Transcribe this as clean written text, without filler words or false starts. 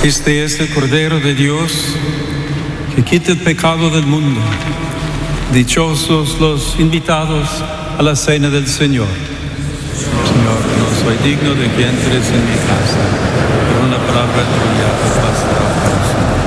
Este es el Cordero de Dios que quita el pecado del mundo. Dichosos los invitados a la cena del Señor. Señor, no soy digno de que entres en mi casa, pero una palabra tuya bastará para el Señor.